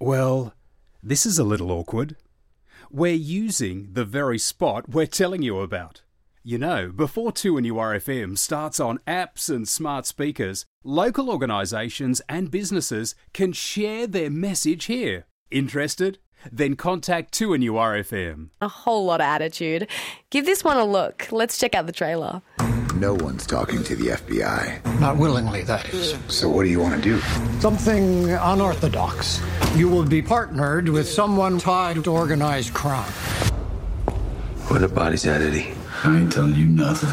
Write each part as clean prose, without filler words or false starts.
Well, this is a little awkward. We're using the very spot we're telling you about. You know, before 2NURFM starts on apps and smart speakers, local organisations and businesses can share their message here. Interested? Then contact 2NURFM. A whole lot of attitude. Give this one a look. Let's check out the trailer. No one's talking to the FBI. Not willingly, that is. So what do you want to do? Something unorthodox. You will be partnered with someone tied to organized crime. Where the body's at, Eddie? I ain't telling you nothing.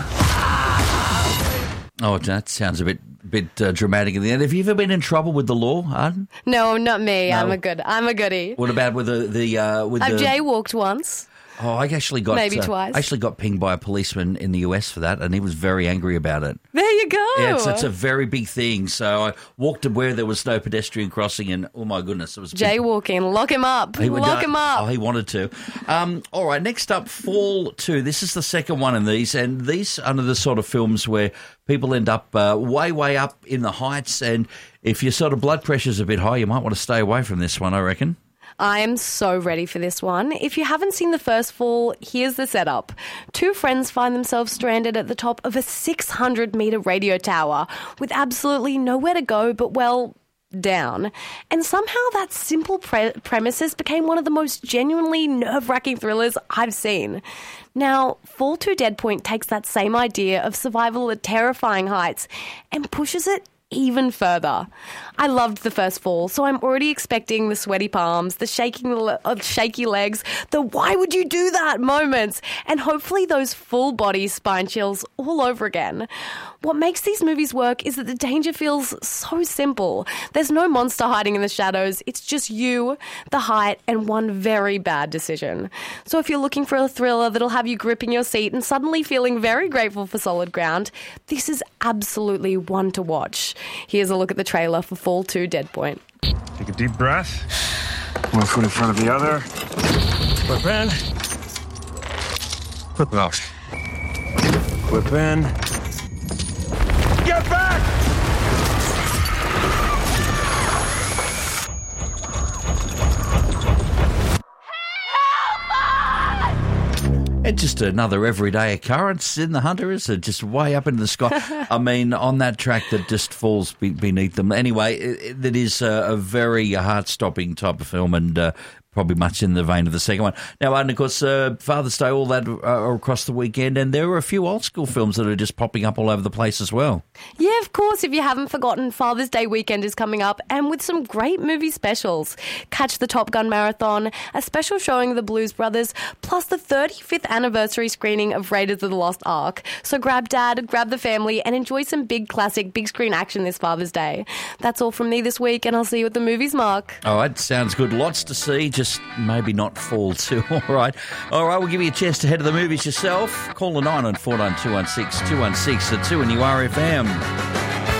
Oh, that sounds a bit dramatic in the end. Have you ever been in trouble with the law, Arden? No, not me. No. I'm a goodie. What about with I've jaywalked once. Oh, I actually got maybe twice. I actually got pinged by a policeman in the US for that, and he was very angry about it. There you go. Yeah, it's a very big thing. So I walked to where there was no pedestrian crossing, and oh my goodness, it was jaywalking. Lock him up. Lock him up. Oh, he wanted to. All right, next up, Fall 2. This is the second one in these, and these are the sort of films where people end up way up in the heights, and if your sort of blood pressure's a bit high, you might want to stay away from this one, I reckon. I am so ready for this one. If you haven't seen the first Fall, here's the setup. Two friends find themselves stranded at the top of a 600-metre radio tower with absolutely nowhere to go but, well, down. And somehow that simple premises became one of the most genuinely nerve-wracking thrillers I've seen. Now, Fall 2 Dead Point takes that same idea of survival at terrifying heights and pushes it even further. I loved the first Fall, so I'm already expecting the sweaty palms, the shaky legs, the why would you do that moments, and hopefully those full body spine chills all over again. What makes these movies work is that the danger feels so simple. There's no monster hiding in the shadows. It's just you, the height, and one very bad decision. So if you're looking for a thriller that'll have you gripping your seat and suddenly feeling very grateful for solid ground, this is absolutely one to watch. Here's a look at the trailer for Fall 2 Dead Point. Take a deep breath. One foot in front of the other. Whip in. Whip out. Whip in. Get back! It's just another everyday occurrence in the Hunter, is it? Just way up into the sky. I mean, on that track that just falls beneath them. Anyway, that is a very heart-stopping type of film, and probably much in the vein of the second one. Now, and of course, Father's Day, all that are across the weekend, and there are a few old school films that are just popping up all over the place as well. Yeah, of course, if you haven't forgotten, Father's Day weekend is coming up, and with some great movie specials. Catch the Top Gun Marathon, a special showing of the Blues Brothers, plus the 35th anniversary screening of Raiders of the Lost Ark. So grab Dad, grab the family, and enjoy some big classic, big screen action this Father's Day. That's all from me this week, and I'll see you at the movies, Mark. All right, sounds good. Lots to see, just maybe not Fall 2. All right, we'll give you a chance to head to the movies yourself. Call the 9 on 49 216 216 at 2NURFM.